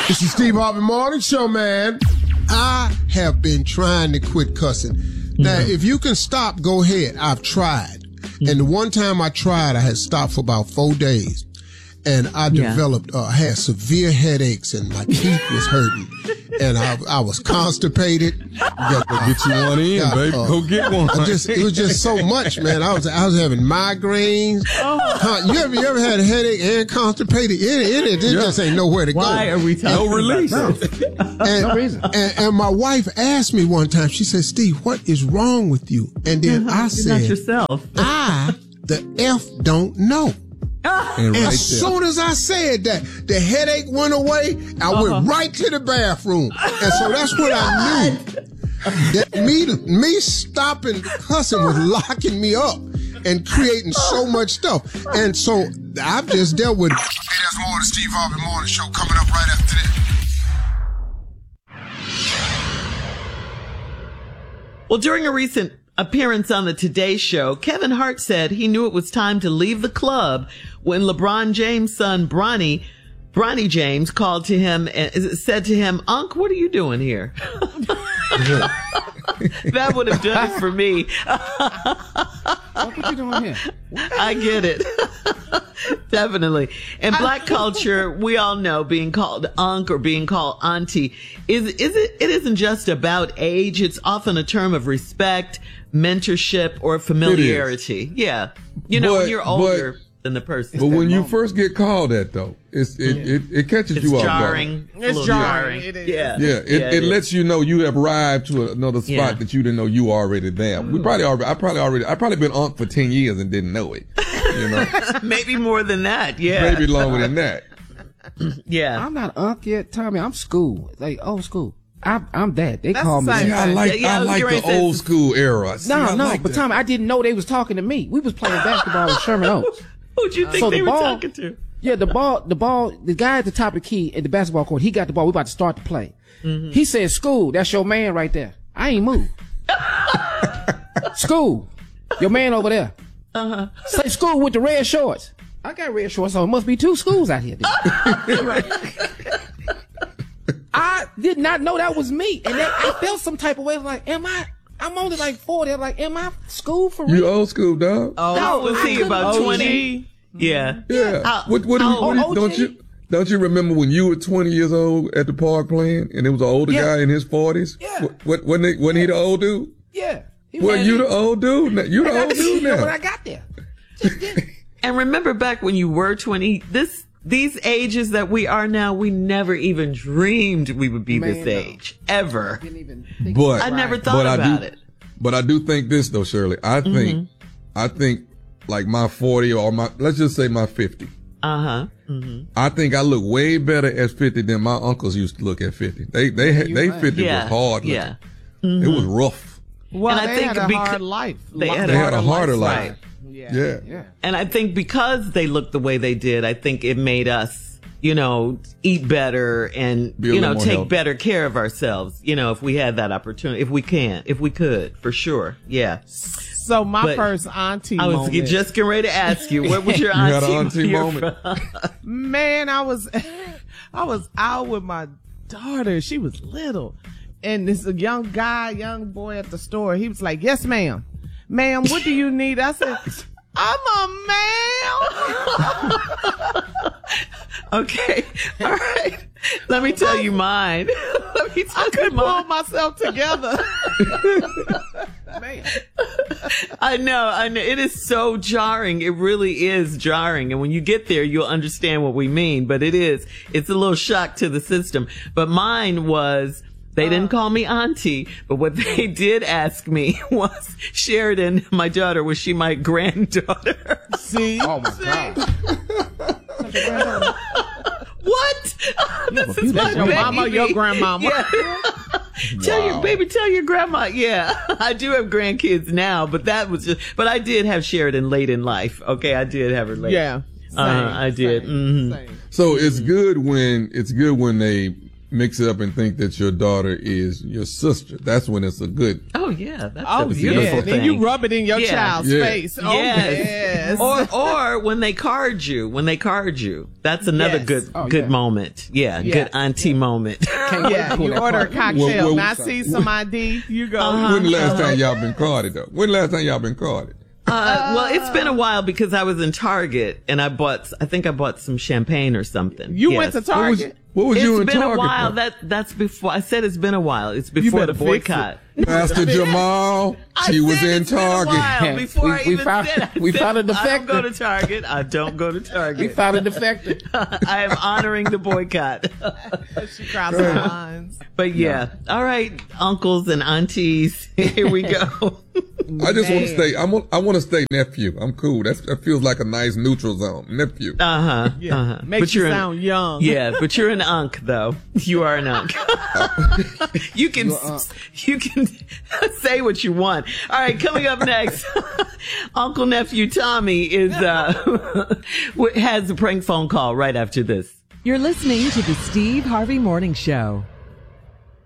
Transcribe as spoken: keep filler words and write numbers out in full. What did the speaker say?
It's the Steve Harvey Morning Show, man. I have been trying to quit cussing. Now, mm-hmm. if you can stop, go ahead. I've tried. Mm-hmm. And the one time I tried, I had stopped for about four days. And I yeah. developed, uh, had severe headaches and my teeth was hurting. And I, I was constipated. Got to get you one in, got, baby. Uh, Go get one. I just, it was just so much, man. I was, I was having migraines. Oh. You ever, you ever had a headache and constipated? It, it, it, it yeah. just ain't nowhere to Why go. Why are we talking no release? No. And, no reason. And, and my wife asked me one time. She said, "Steve, what is wrong with you?" And then I You're said, not yourself. "I, the F, don't know." And, and right as there. soon as I said that, the headache went away. I uh-huh. went right to the bathroom. And so that's when I knew that me, me stopping cussing was locking me up and creating so much stuff. And so I've just dealt with it. Hey, there's more of the Steve Harvey Morning Show coming up right after this. Well, during a recent appearance on the Today Show, Kevin Hart said he knew it was time to leave the club when LeBron James' son, Bronny, Bronny James, called to him and said to him, "Unc, what are you doing here?" That would have done it for me. What are you doing here? I get it. Definitely. In black culture, we all know being called unc or being called auntie is is it it isn't just about age. It's often a term of respect, mentorship, or familiarity. Yeah. You know, but, when you're older but, than the person. But when you first get called that, though, it's it, yeah. it, it catches it's you off jarring. guard. It's, it's jarring. It is. Yeah. Yeah. It, yeah, it, it lets you know you have arrived to another spot yeah. that you didn't know you were already there. We probably already, I probably already, I probably been unc for ten years and didn't know it. You know, maybe more than that. Yeah. Maybe longer than that. Yeah. I'm not unc yet, Tommy. I'm school, like old school. I'm, I'm that. They That's call me. See, I like, yeah, yeah, I like the old school era. See, no, I no, like but that. Tommy, I didn't know they was talking to me. We was playing basketball with Sherman Oaks. Who'd you think so they the were ball, talking to? Yeah, the ball, the ball, the guy at the top of the key at the basketball court, he got the ball. We about to start the play. Mm-hmm. He said, "School, that's your man right there." I ain't moved. "School, your man over there." Uh-huh. Say, "School with the red shorts." I got red shorts, so it must be two schools out here. I did not know that was me. And that, I felt some type of way. Like, am I, I'm only like forty. I'm like, am I school for real? You old school, dog. Oh, no, was he about twenty? Yeah. Yeah. How, what, what, how, what, what, don't you, don't you remember when you were twenty years old at the park playing and there was an older yeah. guy in his forties? Yeah. What, what, wasn't, he, wasn't yeah. he the old dude? Yeah. Well, you the old dude now. You the old dude now. When I got there. And remember back when you were twenty, this, these ages that we are now, we never even dreamed we would be Man, this no. age. Ever. Didn't even think But, I never thought but about I do, it. But I do think this though, Shirley. I think, Mm-hmm. I think like my forty or my, let's just say my fifty. Uh-huh. Mm-hmm. I think I look way better at fifty than my uncles used to look at fifty. They, they, had, they right. fifty Yeah. was hard looking. Yeah. Mm-hmm. It was rough. Well, And I they think had a beca- hard life. They had They had a harder life. Right. Yeah. Yeah. Yeah. And I think because they looked the way they did, I think it made us, you know, eat better and, Be a you little know, more take healthy. better care of ourselves, you know, if we had that opportunity, if we can, if we could, for sure. Yeah. So my But first auntie I was moment. just getting ready to ask you, what was your You had auntie, an auntie you're moment. from? Man, I was, I was out with my daughter. She was little. And this young guy, young boy at the store, he was like, "Yes, ma'am. Ma'am, what do you need?" I said, "I'm a ma'am." Okay. All right. Let me tell you mine. Let me tell I you couldn't pull mine. myself together. Man. I know, I know. It is so jarring. It really is jarring. And when you get there, you'll understand what we mean. But it is, it's a little shock to the system. But mine was, they didn't call me auntie, but what they did ask me was, Sheridan, my daughter, was she my granddaughter? See? Oh my God. What? This is my Your baby. mama, your grandmama. Yeah. Tell Wow. your baby, tell your grandma. Yeah, I do have grandkids now, but that was just. But I did have Sheridan late in life. Okay, I did have her late. Yeah. Same, Uh, I did. Same, Mhm. same. So it's good when, it's good when they mix it up and think that your daughter is your sister. That's when it's a good. Oh yeah, that's Oh a beautiful yeah, thing. then you rub it in your Yeah. child's Yeah. face. Oh Yes. yes. Or or when they card you, when they card you, that's another Yes. good Oh, good yeah. moment. Yeah, Yeah. good auntie moment. Can't wait to yeah, pull you that order a card. cocktail. Well, well, Now see some I D. You go. Uh-huh. When the last time y'all been carded though? When the last time y'all been carded? Uh, well, it's been a while because I was in Target and I bought, I think I bought some champagne or something. You Yes. went to What was, Target. what was It's you in been Target a while. for? That that's before. I said it's been a while. It's before the better fix it. boycott. Pastor Jamal, I she was said in it's been a Target. while before We- I we even found- said. I we said, found a I don't go defector. to Target. I don't go to We Target. found a defector. I am honoring the boycott. She crossed the lines. But yeah, all right, uncles and aunties, here we go. I just want to Man. stay. I'm. I want to stay nephew. I'm cool. That's, that feels like a nice neutral zone. Nephew. Uh huh. Yeah. Uh-huh. Makes you sound young. Yeah, but you're an unk though. You are an unk. you can you can say what you want. All right, coming up next, Uncle Nephew Tommy is uh has a prank phone call right after this. You're listening to the Steve Harvey Morning Show.